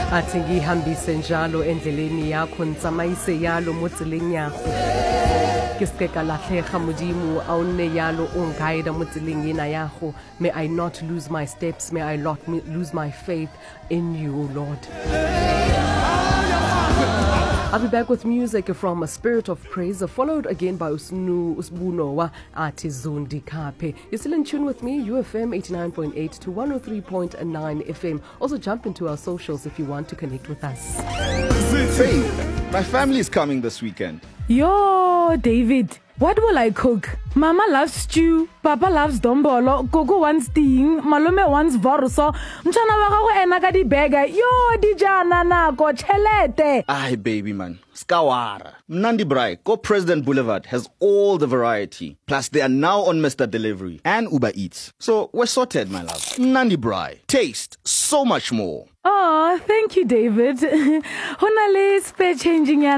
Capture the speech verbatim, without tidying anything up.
athi ngihambise njalo endleleni yakho ntsamaise yalo mo tseleng yakho ke ske ka latlhega modimo a o nne yalo o nguide mo tseleng ena yago. May I not lose my steps, may I not lose my faith in you, Lord. I'll be back with music from A Spirit of Praise, followed again by Usnu Usbunowa Ati Zundi Kape. You're still in tune with me, U F M eighty-nine point eight to one oh three point nine F M. Also jump into our socials if you want to connect with us. Hey, my family is coming this weekend. Yo, David, what will I cook? Mama loves stew, Papa loves dombolo, Gogo wants ting, Malome wants vorso, Mchana wako ena ka di bega, yo di jana na ko chelete. Aye, baby man, skawara. Mnandi Brai, Go President Boulevard has all the variety. Plus, they are now on Mister Delivery and Uber Eats. So, we're sorted, my love. Mnandi Brai, taste so much more. Oh, thank you, David. Honale spare changing